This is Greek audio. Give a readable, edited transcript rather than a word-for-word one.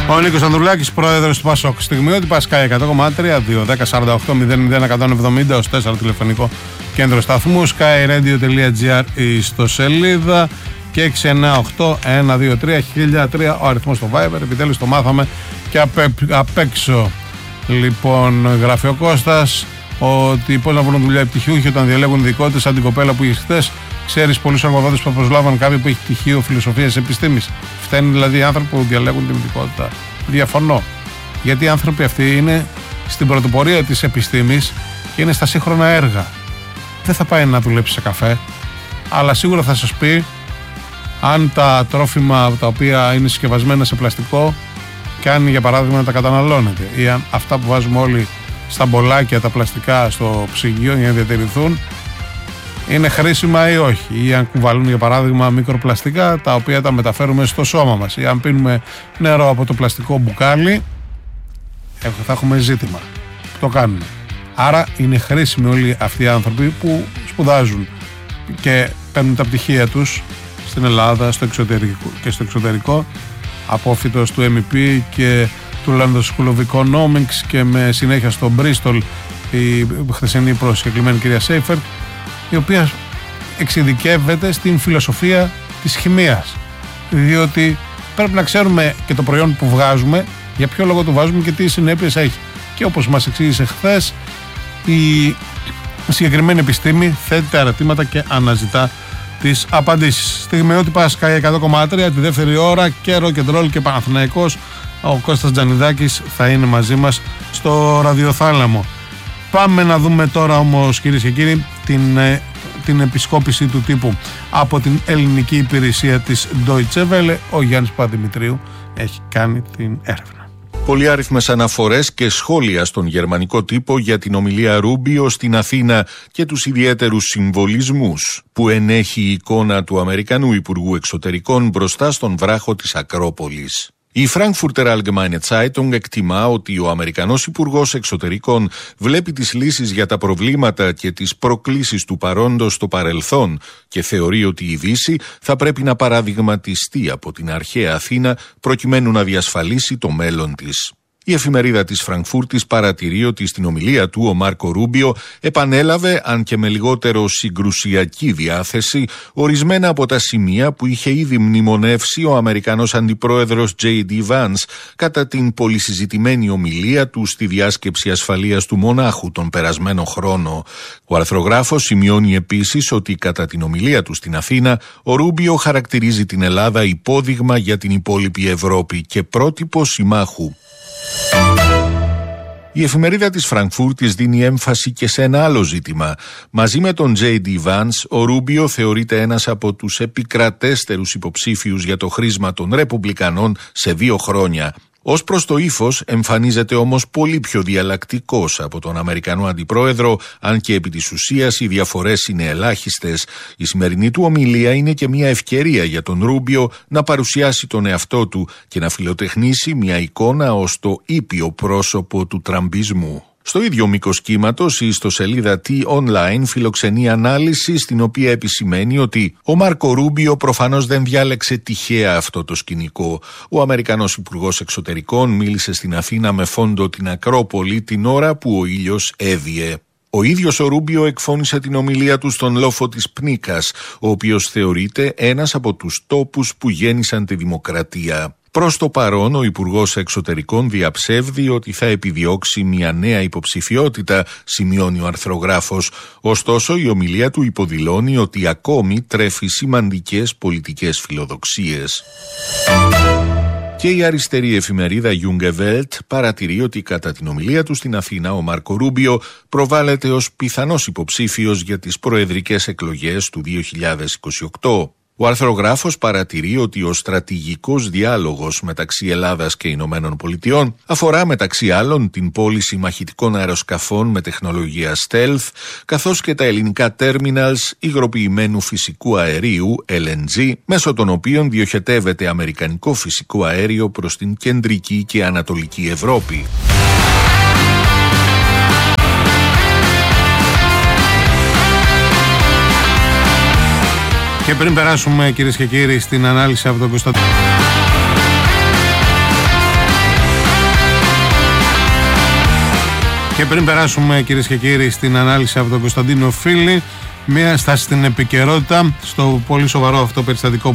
Ο Νίκος Ανδρουλάκης, πρόεδρος του ΠΑΣΟΚ. Στιγμιότυπα Sky 100,3, 2-10-48-001-170 ως 4 τηλεφωνικό κέντρο σταθμού. skyradio.gr η ιστοσελίδα και 698-123-1003 ο αριθμός στο Viber. Επιτέλους το μάθαμε και απ' έξω. Λοιπόν, γράφει ο Κώστας ότι πώς να βρουν δουλειά οι πτυχιούχοι όταν διαλέγουν ειδικότητες σαν την κοπέλα που είχε χθες. Ξέρεις πολλούς εργοδότες που προσλάβαν κάποιον που έχει πτυχίο φιλοσοφίας επιστήμης. Φταίνουν δηλαδή οι άνθρωποι που διαλέγουν την ειδικότητα. Διαφωνώ. Γιατί οι άνθρωποι αυτοί είναι στην πρωτοπορία της επιστήμης και είναι στα σύγχρονα έργα. Δεν θα πάει να δουλέψει σε καφέ, αλλά σίγουρα θα σας πει αν τα τρόφιμα τα οποία είναι συσκευασμένα σε πλαστικό και αν για παράδειγμα τα καταναλώνετε, ή αν αυτά που βάζουμε όλοι στα μπολάκια, τα πλαστικά στο ψυγείο για να διατηρηθούν, είναι χρήσιμα ή όχι, ή αν κουβαλούν για παράδειγμα μικροπλαστικά τα οποία τα μεταφέρουμε στο σώμα μας, ή αν πίνουμε νερό από το πλαστικό μπουκάλι, θα έχουμε ζήτημα. Το κάνουν. Άρα είναι χρήσιμοι όλοι αυτοί οι άνθρωποι που σπουδάζουν και παίρνουν τα πτυχία τους στην Ελλάδα και στο εξωτερικό, απόφοιτος του MEP και του London School of Economics και με συνέχεια στο Bristol η χθεσινή προσκεκλημένη κυρία Σέιφερτ, η οποία εξειδικεύεται στην φιλοσοφία της χημείας, διότι πρέπει να ξέρουμε και το προϊόν που βγάζουμε, για ποιο λόγο το βάζουμε και τι συνέπειες έχει. Και όπως μας εξήγησε χθες, η συγκεκριμένη επιστήμη θέτει τα ερωτήματα και αναζητά τις απαντήσεις. Στιγμιότυπα Sky 100,3, τη δεύτερη ώρα και Rock and Roll και Παναθηναϊκός. Ο Κώστας Τζανιδάκης θα είναι μαζί μας στο ραδιοθάλαμο. Πάμε να δούμε τώρα όμως, κυρίες και κύριοι, την επισκόπηση του τύπου από την ελληνική υπηρεσία της Deutsche Welle. Ο Γιάννης Παπαδημητρίου έχει κάνει την έρευνα. Πολυάριθμες αναφορές και σχόλια στον γερμανικό τύπο για την ομιλία Ρούμπιο στην Αθήνα και τους ιδιαίτερους συμβολισμούς που ενέχει η εικόνα του Αμερικανού Υπουργού Εξωτερικών μπροστά στον βράχο της Ακρόπολης. Η Frankfurter Allgemeine Zeitung εκτιμά ότι ο Αμερικανός Υπουργός Εξωτερικών βλέπει τις λύσεις για τα προβλήματα και τις προκλήσεις του παρόντος στο παρελθόν και θεωρεί ότι η Δύση θα πρέπει να παραδειγματιστεί από την αρχαία Αθήνα προκειμένου να διασφαλίσει το μέλλον της. Η εφημερίδα της Φραγκφούρτης παρατηρεί ότι στην ομιλία του ο Μάρκο Ρούμπιο επανέλαβε, αν και με λιγότερο συγκρουσιακή διάθεση, ορισμένα από τα σημεία που είχε ήδη μνημονεύσει ο Αμερικανός Αντιπρόεδρος J.D. Vance κατά την πολυσυζητημένη ομιλία του στη διάσκεψη ασφαλείας του Μονάχου τον περασμένο χρόνο. Ο αρθρογράφος σημειώνει επίσης ότι κατά την ομιλία του στην Αθήνα ο Ρούμπιο χαρακτηρίζει την Ελλάδα υπόδειγμα για την υπόλοιπη Ευρώπη και πρότυπο συμμάχου. Η εφημερίδα της Φραγκφούρτης δίνει έμφαση και σε ένα άλλο ζήτημα. Μαζί με τον J.D. Vance, ο Ρούμπιο θεωρείται ένας από τους επικρατέστερους υποψήφιους για το χρήσμα των Ρεπουμπλικανών σε 2 χρόνια. Ως προς το ύφος εμφανίζεται όμως πολύ πιο διαλλακτικός από τον Αμερικανό Αντιπρόεδρο, αν και επί της ουσίας οι διαφορές είναι ελάχιστες. Η σημερινή του ομιλία είναι και μια ευκαιρία για τον Ρούμπιο να παρουσιάσει τον εαυτό του και να φιλοτεχνήσει μια εικόνα ως το ήπιο πρόσωπο του τραμπισμού. Στο ίδιο μήκος κύματος, η ιστοσελίδα T-Online φιλοξενεί ανάλυση στην οποία επισημαίνει ότι ο Μάρκο Ρούμπιο προφανώς δεν διάλεξε τυχαία αυτό το σκηνικό. Ο Αμερικανός Υπουργός Εξωτερικών μίλησε στην Αθήνα με φόντο την Ακρόπολη την ώρα που ο ήλιος έδιε. Ο ίδιος ο Ρούμπιο εκφώνησε την ομιλία του στον λόφο της Πνίκας, ο οποίος θεωρείται ένας από τους τόπους που γέννησαν τη δημοκρατία. Προς το παρόν, ο Υπουργός Εξωτερικών διαψεύδει ότι θα επιδιώξει μια νέα υποψηφιότητα, σημειώνει ο αρθρογράφος. Ωστόσο, η ομιλία του υποδηλώνει ότι ακόμη τρέφει σημαντικές πολιτικές φιλοδοξίες. Και η αριστερή εφημερίδα Junge Welt παρατηρεί ότι κατά την ομιλία του στην Αθήνα ο Μάρκο Ρούμπιο προβάλλεται ως πιθανός υποψήφιος για τις προεδρικές εκλογές του 2028. Ο αρθρογράφος παρατηρεί ότι ο στρατηγικός διάλογος μεταξύ Ελλάδας και Ηνωμένων Πολιτειών αφορά μεταξύ άλλων την πώληση μαχητικών αεροσκαφών με τεχνολογία stealth, καθώς και τα ελληνικά terminals υγροποιημένου φυσικού αερίου LNG, μέσω των οποίων διοχετεύεται αμερικανικό φυσικό αέριο προς την κεντρική και ανατολική Ευρώπη. Και πριν περάσουμε, κυρίες και κύριοι, στην ανάλυση από τον Κωνσταντίνο. Και πριν περάσουμε, κυρίες και κύριοι, στην ανάλυση από τον Κωνσταντίνο Φίλη, μία στάση στην επικαιρότητα στο πολύ σοβαρό αυτό περιστατικό